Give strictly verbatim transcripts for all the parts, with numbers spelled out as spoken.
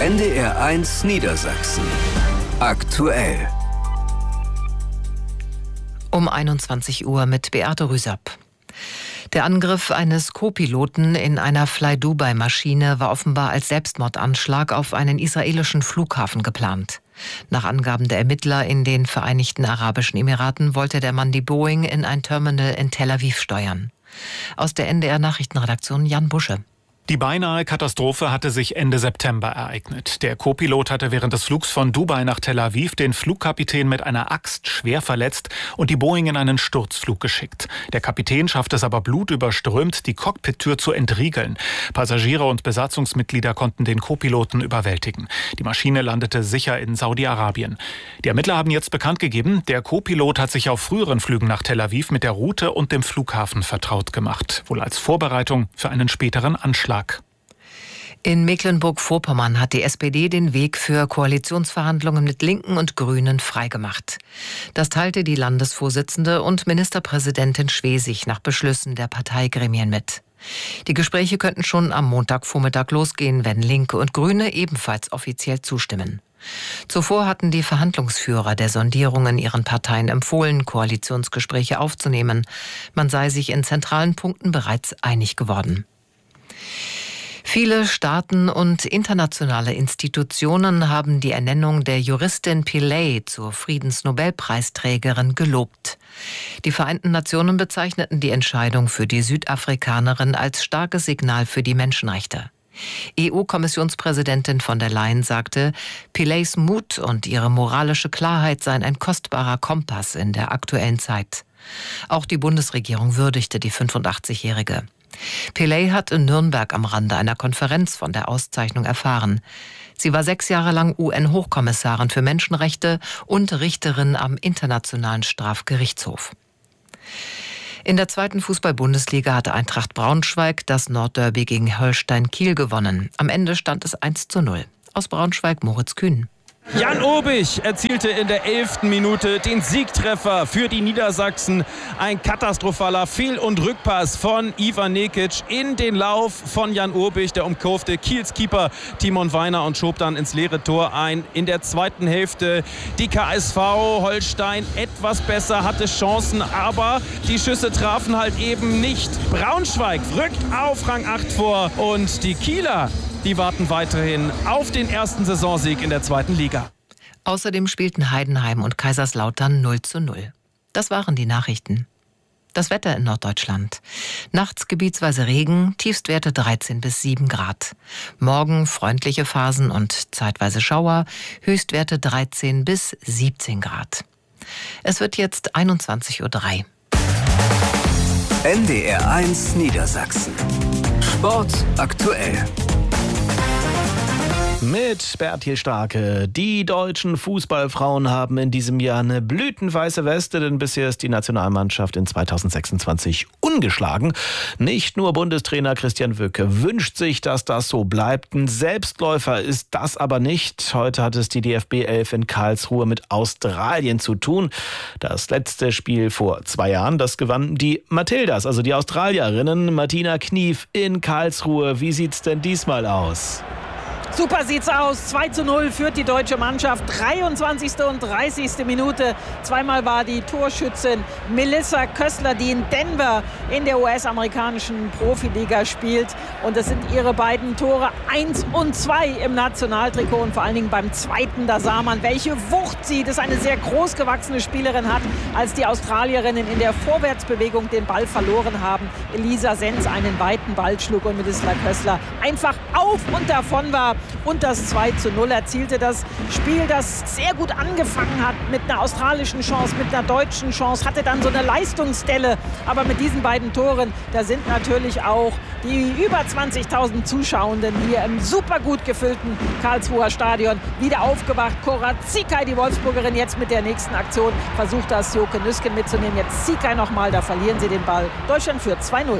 N D R eins Niedersachsen. Aktuell. Um einundzwanzig Uhr mit Beate Rüsapp. Der Angriff eines Co-Piloten in einer Fly-Dubai-Maschine war offenbar als Selbstmordanschlag auf einen israelischen Flughafen geplant. Nach Angaben der Ermittler in den Vereinigten Arabischen Emiraten wollte der Mann die Boeing in ein Terminal in Tel Aviv steuern. Aus der N D R-Nachrichtenredaktion Jan Busche. Die beinahe Katastrophe hatte sich Ende September ereignet. Der Co-Pilot hatte während des Flugs von Dubai nach Tel Aviv den Flugkapitän mit einer Axt schwer verletzt und die Boeing in einen Sturzflug geschickt. Der Kapitän schaffte es aber blutüberströmt, die Cockpittür zu entriegeln. Passagiere und Besatzungsmitglieder konnten den Co-Piloten überwältigen. Die Maschine landete sicher in Saudi-Arabien. Die Ermittler haben jetzt bekannt gegeben, der Co-Pilot hat sich auf früheren Flügen nach Tel Aviv mit der Route und dem Flughafen vertraut gemacht. Wohl als Vorbereitung für einen späteren Anschlag. In Mecklenburg-Vorpommern hat die S P D den Weg für Koalitionsverhandlungen mit Linken und Grünen freigemacht. Das teilte die Landesvorsitzende und Ministerpräsidentin Schwesig nach Beschlüssen der Parteigremien mit. Die Gespräche könnten schon am Montagvormittag losgehen, wenn Linke und Grüne ebenfalls offiziell zustimmen. Zuvor hatten die Verhandlungsführer der Sondierungen ihren Parteien empfohlen, Koalitionsgespräche aufzunehmen. Man sei sich in zentralen Punkten bereits einig geworden. Viele Staaten und internationale Institutionen haben die Ernennung der Juristin Pillay zur Friedensnobelpreisträgerin gelobt. Die Vereinten Nationen bezeichneten die Entscheidung für die Südafrikanerin als starkes Signal für die Menschenrechte. E U-Kommissionspräsidentin von der Leyen sagte, Pillays Mut und ihre moralische Klarheit seien ein kostbarer Kompass in der aktuellen Zeit. Auch die Bundesregierung würdigte die fünfundachtzigjährige. Pillay hat in Nürnberg am Rande einer Konferenz von der Auszeichnung erfahren. Sie war sechs Jahre lang U N-Hochkommissarin für Menschenrechte und Richterin am Internationalen Strafgerichtshof. In der zweiten Fußball-Bundesliga hatte Eintracht Braunschweig das Nordderby gegen Holstein Kiel gewonnen. Am Ende stand es eins zu null. Aus Braunschweig Moritz Kühn. Jan Obich erzielte in der elften Minute den Siegtreffer für die Niedersachsen. Ein katastrophaler Fehl- und Rückpass von Ivan Nekic in den Lauf von Jan Obich. Der umkurfte Kiels Keeper Timon Weiner und schob dann ins leere Tor ein. In der zweiten Hälfte die K S V Holstein etwas besser, hatte Chancen, aber die Schüsse trafen halt eben nicht. Braunschweig rückt auf Rang acht vor und die Kieler, die warten weiterhin auf den ersten Saisonsieg in der zweiten Liga. Außerdem spielten Heidenheim und Kaiserslautern null zu null. Das waren die Nachrichten. Das Wetter in Norddeutschland. Nachts gebietsweise Regen, Tiefstwerte dreizehn bis sieben Grad. Morgen freundliche Phasen und zeitweise Schauer, Höchstwerte dreizehn bis siebzehn Grad. Es wird jetzt einundzwanzig Uhr drei. N D R eins Niedersachsen. Sport aktuell. Mit Bertil Starke. Die deutschen Fußballfrauen haben in diesem Jahr eine blütenweiße Weste, denn bisher ist die Nationalmannschaft in zweitausendsechsundzwanzig ungeschlagen. Nicht nur Bundestrainer Christian Wücke wünscht sich, dass das so bleibt. Ein Selbstläufer ist das aber nicht. Heute hat es die D F B elf in Karlsruhe mit Australien zu tun. Das letzte Spiel vor zwei Jahren, das gewannen die Matildas, also die Australierinnen. Martina Knief in Karlsruhe. Wie sieht's denn diesmal aus? Super sieht's aus. zwei zu null führt die deutsche Mannschaft. dreiundzwanzigste und dreißigste Minute. Zweimal war die Torschützin Melissa Köstler, die in Denver in der U S-amerikanischen Profiliga spielt. Und das sind ihre beiden Tore eins und zwei im Nationaltrikot. Und vor allen Dingen beim zweiten, da sah man, welche Wucht sie, das eine sehr großgewachsene Spielerin hat, als die Australierinnen in der Vorwärtsbewegung den Ball verloren haben. Elisa Senz einen weiten Ball schlug und Melissa Köstler einfach auf und davon war. Und das zwei zu null erzielte das Spiel, das sehr gut angefangen hat mit einer australischen Chance, mit einer deutschen Chance, hatte dann so eine Leistungsdelle. Aber mit diesen beiden Toren, da sind natürlich auch die über zwanzigtausend Zuschauenden hier im super gut gefüllten Karlsruher Stadion wieder aufgewacht. Cora Ziekay, die Wolfsburgerin, jetzt mit der nächsten Aktion versucht das Joke Nüsken mitzunehmen. Jetzt Ziekay nochmal, da verlieren sie den Ball. Deutschland führt zwei null.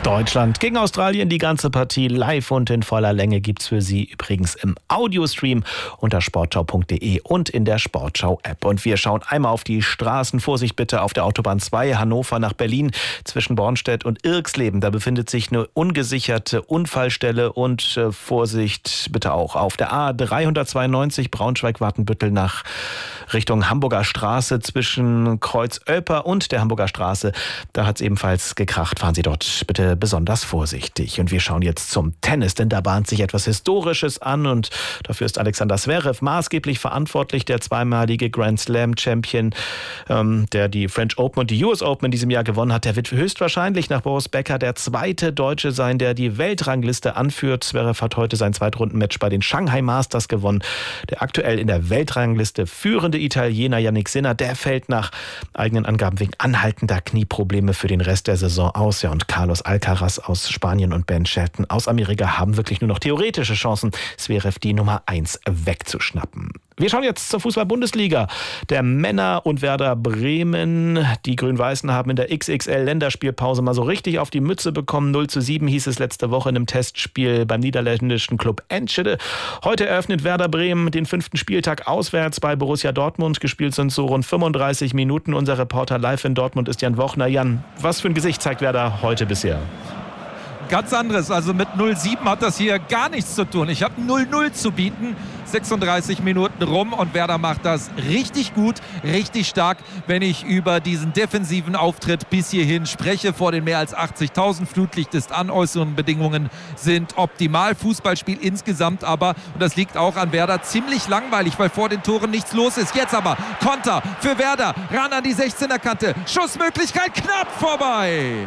Deutschland gegen Australien, die ganze Partie live und in voller Länge gibt's für Sie übrigens im Audiostream unter sportschau punkt de und in der Sportschau-App. Und wir schauen einmal auf die Straßen. Vorsicht bitte auf der Autobahn zwei, Hannover nach Berlin, zwischen Bornstedt und Irxleben. Da befindet sich eine ungesicherte Unfallstelle und äh, Vorsicht bitte auch auf der A dreihundertzweiundneunzig Braunschweig-Watenbüttel nach Richtung Hamburger Straße zwischen Kreuz Oelper und der Hamburger Straße. Da hat's ebenfalls gekracht. Fahren Sie dort bitte besonders vorsichtig. Und wir schauen jetzt zum Tennis, denn da bahnt sich etwas Historisches an und dafür ist Alexander Zverev maßgeblich verantwortlich, der zweimalige Grand Slam Champion, ähm, der die French Open und die U S Open in diesem Jahr gewonnen hat. Der wird höchstwahrscheinlich nach Boris Becker der zweite Deutsche sein, der die Weltrangliste anführt. Zverev hat heute sein Zweitrundenmatch bei den Shanghai Masters gewonnen. Der aktuell in der Weltrangliste führende Italiener Yannick Sinner, der fällt nach eigenen Angaben wegen anhaltender Knieprobleme für den Rest der Saison aus. Ja, und Carlos Alcaraz aus Spanien und Ben Shelton aus Amerika haben wirklich nur noch theoretische Chancen, Zverev die Nummer eins wegzuschnappen. Wir schauen jetzt zur Fußball-Bundesliga der Männer und Werder Bremen. Die Grün-Weißen haben in der X X L-Länderspielpause mal so richtig auf die Mütze bekommen. null zu sieben hieß es letzte Woche in einem Testspiel beim niederländischen Club Enschede. Heute eröffnet Werder Bremen den fünften Spieltag auswärts bei Borussia Dortmund. Gespielt sind so rund fünfunddreißig Minuten. Unser Reporter live in Dortmund ist Jan Wochner. Jan, was für ein Gesicht zeigt Werder heute bisher? Ganz anderes, also mit null sieben hat das hier gar nichts zu tun. Ich habe null null zu bieten, sechsunddreißig Minuten rum und Werder macht das richtig gut, richtig stark, wenn ich über diesen defensiven Auftritt bis hierhin spreche. Vor den mehr als achtzigtausend, Flutlicht ist an, äußeren Bedingungen sind optimal. Fußballspiel insgesamt aber, und das liegt auch an Werder, ziemlich langweilig, weil vor den Toren nichts los ist. Jetzt aber Konter für Werder, ran an die sechzehner Kante, Schussmöglichkeit knapp vorbei.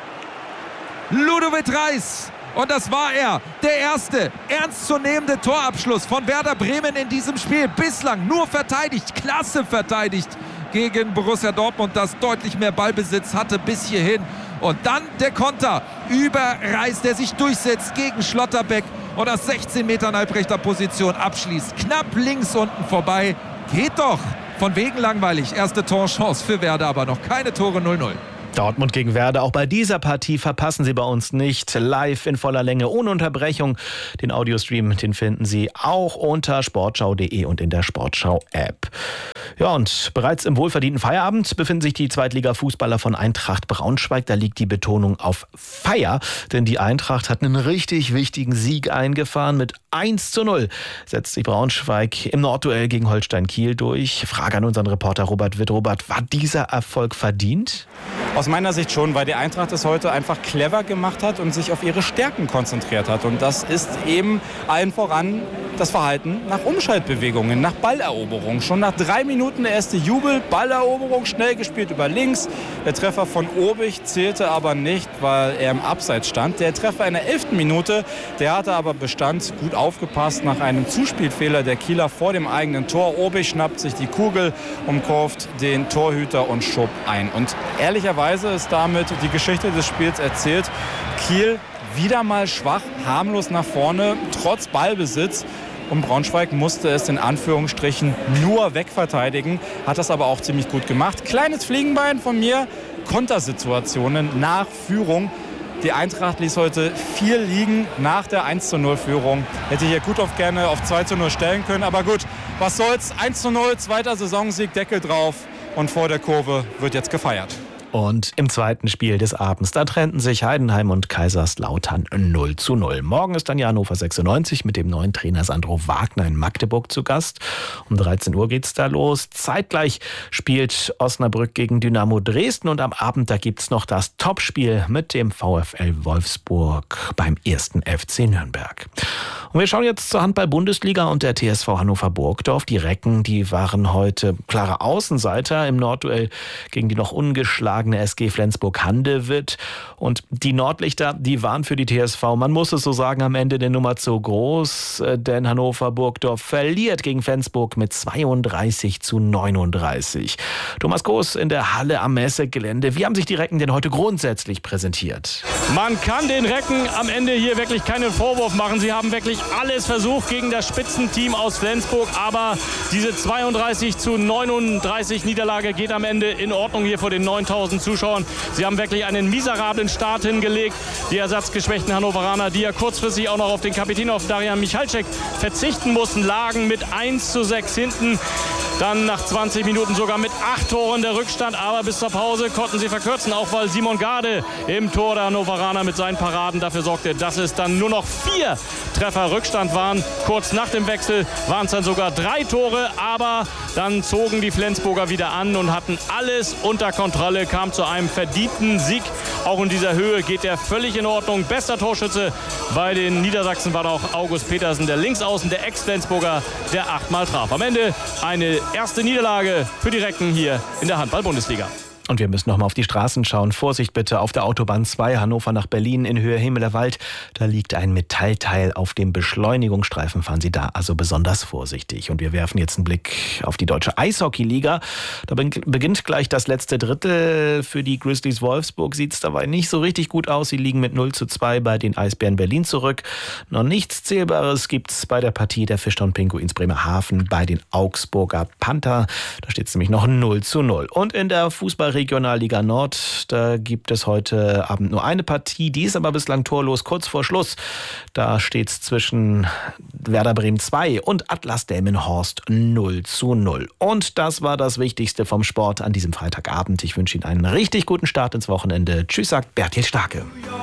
Ludovic Reis. Und das war er, der erste ernstzunehmende Torabschluss von Werder Bremen in diesem Spiel. Bislang nur verteidigt, klasse verteidigt gegen Borussia Dortmund, das deutlich mehr Ballbesitz hatte bis hierhin. Und dann der Konter über Reis, der sich durchsetzt gegen Schlotterbeck und aus sechzehn Metern halbrechter Position abschließt. Knapp links unten vorbei. Geht doch. Von wegen langweilig. Erste Torchance für Werder, aber noch keine Tore. null null. Dortmund gegen Werder. Auch bei dieser Partie verpassen Sie bei uns nicht. Live in voller Länge, ohne Unterbrechung. Den Audiostream, den finden Sie auch unter sportschau punkt de und in der Sportschau-App. Ja, und bereits im wohlverdienten Feierabend befinden sich die Zweitliga-Fußballer von Eintracht Braunschweig. Da liegt die Betonung auf Feier, denn die Eintracht hat einen richtig wichtigen Sieg eingefahren. Mit eins zu null setzt sich Braunschweig im Nordduell gegen Holstein Kiel durch. Frage an unseren Reporter Robert Witt. Robert, war dieser Erfolg verdient? Aus meiner Sicht schon, weil die Eintracht es heute einfach clever gemacht hat und sich auf ihre Stärken konzentriert hat. Und das ist eben allen voran das Verhalten nach Umschaltbewegungen, nach Balleroberung. Schon nach drei Minuten der erste Jubel, Balleroberung, schnell gespielt über links. Der Treffer von Obich zählte aber nicht, weil er im Abseits stand. Der Treffer in der elften Minute, der hatte aber Bestand, gut aufgepasst nach einem Zuspielfehler der Kieler vor dem eigenen Tor. Obich schnappt sich die Kugel, umkurvt den Torhüter und schob ein. Und ehrlicherweise ist damit die Geschichte des Spiels erzählt. Kiel wieder mal schwach, harmlos nach vorne, trotz Ballbesitz. Und Braunschweig musste es in Anführungsstrichen nur wegverteidigen, hat das aber auch ziemlich gut gemacht. Kleines Fliegenbein von mir, Kontersituationen nach Führung. Die Eintracht ließ heute vier liegen nach der eins zu null Führung. Hätte hier gut auf gerne auf zwei zu null stellen können, aber gut, was soll's. eins zu null, zweiter Saisonsieg, Deckel drauf und vor der Kurve wird jetzt gefeiert. Und im zweiten Spiel des Abends, da trennten sich Heidenheim und Kaiserslautern null zu null. Morgen ist dann ja Hannover sechsundneunzig mit dem neuen Trainer Sandro Wagner in Magdeburg zu Gast. Um dreizehn Uhr geht's da los. Zeitgleich spielt Osnabrück gegen Dynamo Dresden und am Abend, da gibt's noch das Topspiel mit dem VfL Wolfsburg beim ersten F C Nürnberg. Und wir schauen jetzt zur Handball-Bundesliga und der T S V Hannover Burgdorf. Die Recken, die waren heute klare Außenseiter im Nordduell gegen die noch ungeschlagene S G Flensburg-Handewitt. Und die Nordlichter, die waren für die T S V, man muss es so sagen, am Ende der Nummer zu groß, denn Hannover Burgdorf verliert gegen Flensburg mit zweiunddreißig zu neununddreißig. Thomas Goos in der Halle am Messegelände. Wie haben sich die Recken denn heute grundsätzlich präsentiert? Man kann den Recken am Ende hier wirklich keinen Vorwurf machen. Sie haben wirklich alles versucht gegen das Spitzenteam aus Flensburg, aber diese zweiunddreißig zu neununddreißig Niederlage geht am Ende in Ordnung hier vor den neuntausend fünftausend Zuschauern. Sie haben wirklich einen miserablen Start hingelegt. Die ersatzgeschwächten Hannoveraner, die ja kurzfristig auch noch auf den Kapitän, auf Darian Michalczyk, verzichten mussten, lagen mit eins zu sechs hinten. Dann nach zwanzig Minuten sogar mit acht Toren der Rückstand. Aber bis zur Pause konnten sie verkürzen, auch weil Simon Gade im Tor der Hannoveraner mit seinen Paraden dafür sorgte, dass es dann nur noch vier Treffer Rückstand waren. Kurz nach dem Wechsel waren es dann sogar drei Tore. Aber dann zogen die Flensburger wieder an und hatten alles unter Kontrolle, kam zu einem verdienten Sieg. Auch in dieser Höhe geht er völlig in Ordnung. Bester Torschütze bei den Niedersachsen war auch August Petersen, der Linksaußen, der Ex-Flensburger, der achtmal traf. Am Ende eine erste Niederlage für die Recken hier in der Handball-Bundesliga. Und wir müssen noch mal auf die Straßen schauen. Vorsicht bitte auf der Autobahn zwei, Hannover nach Berlin in Höhe Himmelerwald. Da liegt ein Metallteil auf dem Beschleunigungsstreifen. Fahren Sie da also besonders vorsichtig. Und wir werfen jetzt einen Blick auf die deutsche Eishockey-Liga. Da beginnt gleich das letzte Drittel. Für die Grizzlies Wolfsburg sieht es dabei nicht so richtig gut aus. Sie liegen mit null zu zwei bei den Eisbären Berlin zurück. Noch nichts Zählbares gibt es bei der Partie der Fischtown Pinguins Bremerhaven bei den Augsburger Panther. Da steht es nämlich noch null zu null. Und in der Fußball Regionalliga Nord, da gibt es heute Abend nur eine Partie, die ist aber bislang torlos, kurz vor Schluss. Da steht es zwischen Werder Bremen zwei und Atlas Delmenhorst null zu null. Und das war das Wichtigste vom Sport an diesem Freitagabend. Ich wünsche Ihnen einen richtig guten Start ins Wochenende. Tschüss, sagt Bertil Starke.